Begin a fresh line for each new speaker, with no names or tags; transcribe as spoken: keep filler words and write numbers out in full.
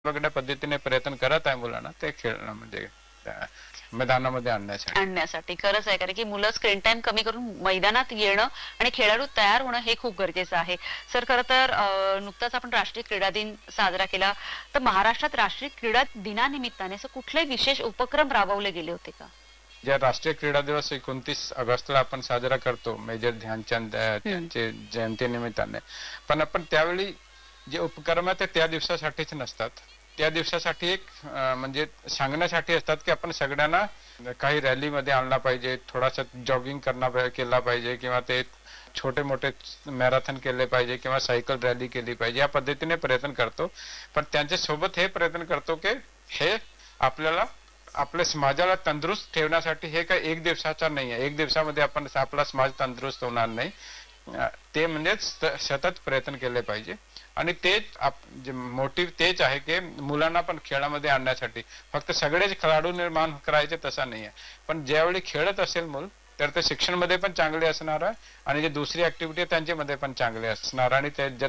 वेगळ्या पद्धतीने प्रयत्न करत आहे मुलांना ते खेळणं म्हणजे मैदानामध्ये आणण्यासाठी
आणण्यासाठी खरंच आहे, कारण की मुलं स्क्रीन टाइम कमी करून मैदानात येणं आणि खेळाडू तयार होणं हे खूप गरजेचं आहे. सर खरं तर नुकताच आपण राष्ट्रीय क्रीडा दिन साजरा केला, तर महाराष्ट्रात राष्ट्रीय क्रीडा दिनानिमित्ताने असं कुठले विशेष उपक्रम राबवले गेले होते का?
ज्या राष्ट्रीय क्रीडा दिवस एकोणतीस ऑगस्टला आपण साजरा करतो मेजर ध्यानचंद त्यांचे जयंती निमित्ताने, पण आपण त्यावेळी जे उपक्रम आहेत ते त्या दिवसासाठीच नसतात. त्या दिवसासाठी एक म्हणजे सांगण्यासाठी असतात की आपण सगळ्यांना काही रॅलीमध्ये आणला पाहिजे, थोडासा जॉगिंग करणं केला पाहिजे किंवा ते छोटे मोठे मॅरेथॉन केले पाहिजे किंवा सायकल रॅली केली पाहिजे, या पद्धतीने प्रयत्न करतो. पण त्यांच्या सोबत हे प्रयत्न करतो की हे आपल्याला आपल्या समाजाला तंदुरुस्त ठेवण्यासाठी हे काही एक दिवसाचा नाही आहे. एक दिवसामध्ये आपण आपला समाज तंदुरुस्त होणार नाही. ते म्हणजे सतत प्रयत्न केले पाहिजे आणि तेच मोटिव्ह तेच आहे की मुलांना पण खेळामध्ये आणण्यासाठी. फक्त सगळेच खेळाडू निर्माण करायचे तसा नाही आहे, पण ज्यावेळी खेळत असेल मूल तर ते शिक्षण मध्ये पण चांगले असणार आहे आणि जे दुसरी ऍक्टिव्हिटी त्यांच्यामध्ये पण चांगले असणार आणि ते